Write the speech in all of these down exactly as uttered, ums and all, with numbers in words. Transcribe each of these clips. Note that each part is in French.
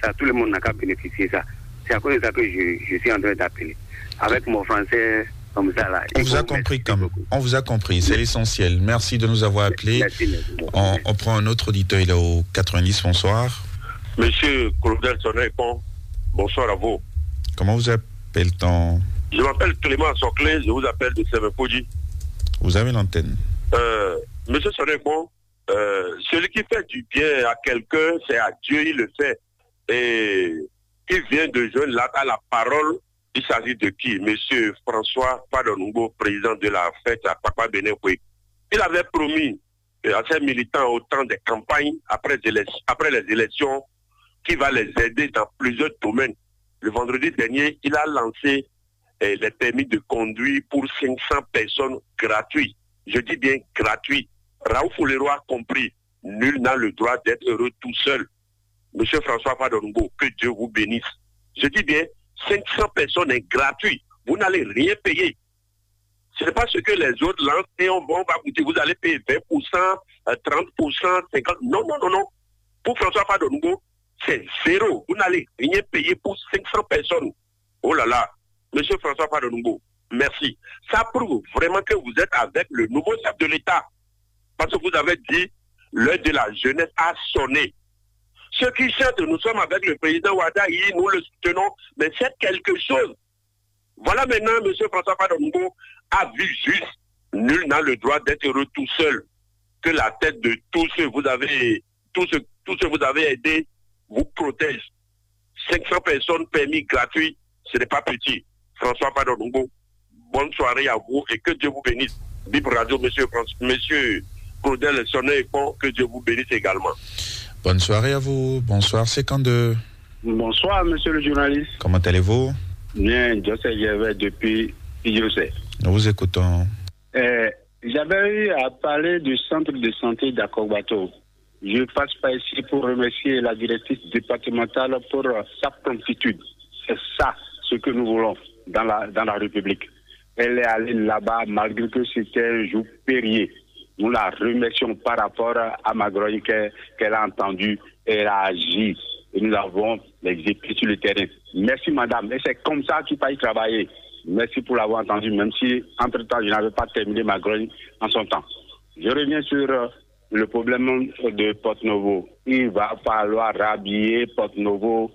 ça, tout le monde n'a qu'à bénéficier de ça. C'est à cause de ça que je, je suis en train d'appeler. Avec mon français comme ça là. On vous a compris quand même. On vous a compris, c'est l'essentiel. Merci de nous avoir appelés. Merci, merci. On, on prend un autre auditeur, il est au quatre-vingt-dix, bonsoir. Monsieur Claudel Sonnet-Pont, bonsoir à vous. Comment vous appelle-t-on? Je m'appelle Clément Soclé, je vous appelle de Sévépoji. Vous avez l'antenne. Euh, Monsieur Sonnet-Pont, euh, celui qui fait du bien à quelqu'un, c'est à Dieu, il le fait. Et il vient de joindre là à la parole. Il s'agit de qui? Monsieur François Padongo, président de la fête à Papa Benekwe. Il avait promis à ses militants au temps des campagnes, après, après les élections, qu'il va les aider dans plusieurs domaines. Le vendredi dernier, il a lancé eh, les permis de conduire pour cinq cents personnes gratuits. Je dis bien gratuits. Raouf Leroy a compris. Nul n'a le droit d'être heureux tout seul. Monsieur François Padongo, que Dieu vous bénisse. Je dis bien, cinq cents personnes est gratuit. Vous n'allez rien payer. Ce n'est pas ce que les autres lancent et on va goûter. Vous allez payer vingt pour cent, trente pour cent, cinquante pour cent. Non, non, non, non. Pour François Padongo, c'est zéro. Vous n'allez rien payer pour cinq cents personnes. Oh là là. Monsieur François Padongo, merci. Ça prouve vraiment que vous êtes avec le nouveau chef de l'État. Parce que vous avez dit, l'heure de la jeunesse a sonné. Ceux qui chantent, nous sommes avec le président Ouattara, nous le soutenons, mais c'est quelque chose. Voilà maintenant, M. François Padongo a vu juste, nul n'a le droit d'être heureux tout seul. Que la tête de tous ceux que vous avez, tous ceux, tous ceux que vous avez aidés vous protège. cinq cents personnes permis gratuits, ce n'est pas petit. François Padongo, bonne soirée à vous et que Dieu vous bénisse. Bip Radio, monsieur, monsieur Claudel Sonnet-Pont, que Dieu vous bénisse également. Bonne soirée à vous. Bonsoir, c'est quand de... Bonsoir, monsieur le journaliste. Comment allez-vous? Bien, je sais, j'avais depuis je sais. Nous vous écoutons. Euh, J'avais eu à parler du centre de santé d'Akogbato. Je passe par ici pour remercier la directrice départementale pour sa promptitude. C'est ça ce que nous voulons dans la, dans la République. Elle est allée là-bas malgré que c'était un jour férié. Nous la remercions par rapport à Magrogne qu'elle a entendu et elle a agi. Et nous avons l'exécuté sur le terrain. Merci madame. Et c'est comme ça qu'il faut y travailler. Merci pour l'avoir entendu, même si entre-temps je n'avais pas terminé Magrogne en son temps. Je reviens sur euh, le problème de Porte-Novo. Il va falloir rhabiller Porte-Novo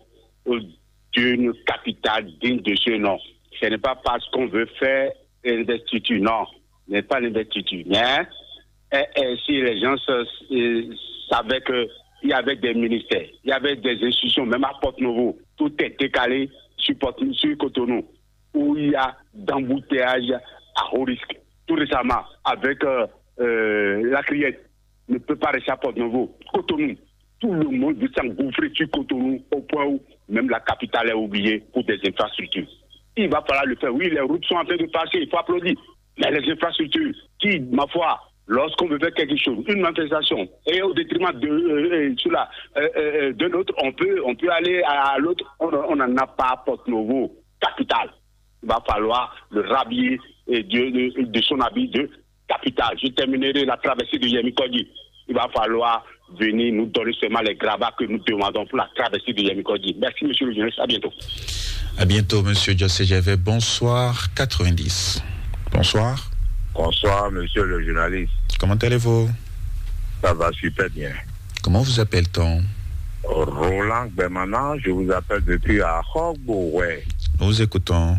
d'une capitale digne de ce nom. Ce n'est pas parce qu'on veut faire l'investiture, non. Ce n'est pas l'investiture. Mais et, et si les gens se, euh, savaient qu'il y avait des ministères, il y avait des institutions, même à Porte-Novo, tout est décalé sur, sur Cotonou, où il y a d'embouteillage à haut risque. Tout récemment, avec euh, euh, la criette, ne peut pas rester à Porte-Novo. Cotonou, tout le monde veut s'engouffrer sur Cotonou au point où même la capitale est oubliée pour des infrastructures. Il va falloir le faire. Oui, les routes sont en train de passer, il faut applaudir. Mais les infrastructures, qui, ma foi, lorsqu'on veut faire quelque chose, une manifestation, et au détriment de, euh, sur la, euh, euh, de l'autre, on peut, on peut aller à, à l'autre, on n'en a pas à Porte-Novo, capitale. Il va falloir le rhabiller de, de, de son habit de capitale. Je terminerai la traversée de Yemikodi. Il va falloir venir nous donner seulement les gravats que nous demandons pour la traversée de Yemikodi. Merci, monsieur le journaliste. À bientôt. À bientôt, monsieur José Javet. Bonsoir, quatre-vingt-dix. Bonsoir. Bonsoir, monsieur le journaliste. Comment allez-vous? Ça va super bien. Comment vous appelle-t-on? Roland Gbemana, je vous appelle depuis à Hogbowe. Nous vous écoutons.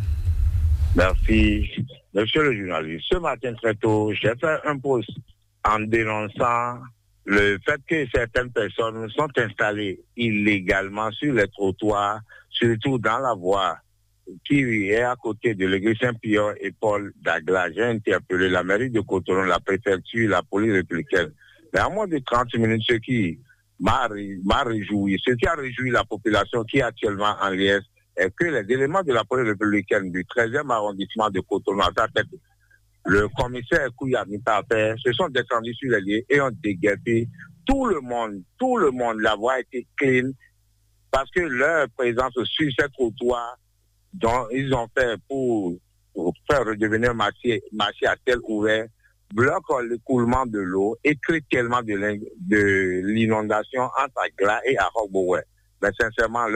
Merci. Monsieur le journaliste, ce matin très tôt, j'ai fait un post en dénonçant le fait que certaines personnes sont installées illégalement sur les trottoirs, surtout dans la voie qui est à côté de l'église Saint-Pierre et Paul Dagla. J'ai interpellé la mairie de Cotonou, la préfecture, la police républicaine. Mais à moins de trente minutes, ce qui m'a, m'a réjoui, ce qui a réjoui la population qui est actuellement en liesse, est que les éléments de la police républicaine du treizième arrondissement de Cotonou, à sa tête, le commissaire Kouyami Tapé, se sont descendus sur les lieux et ont déguerpi tout le monde, tout le monde. La voie a été clean parce que leur présence sur ces trottoirs dont ils ont fait pour, pour faire redevenir marché, marché à tel ouvert, bloque l'écoulement de l'eau et crée tellement de, de l'inondation entre Agla et à Hogbowe. Mais sincèrement, leur